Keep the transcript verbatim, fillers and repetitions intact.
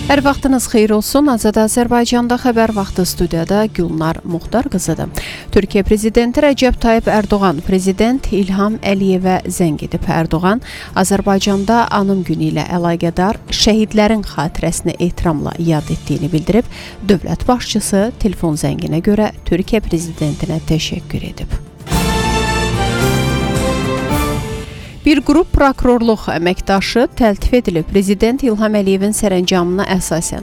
Hər vaxtınız xeyir olsun. Azad Azərbaycanda xəbər vaxtı studiyada Gülnar Muxtar qızıdır. Türkiyə Prezidenti Rəcəb Tayyib Ərdoğan, Prezident İlham Əliyevə zəng edib. Ərdoğan, Azərbaycanda anım günü ilə əlaqədar şəhidlərin xatirəsini ehtiramla yad etdiyini bildirib. Dövlət başçısı telefon zənginə görə Türkiyə Prezidentinə təşəkkür edib. Bir qrup prokurorluq əməkdaşı təltif edilib. Prezident İlham Əliyevin sərəncamına əsasən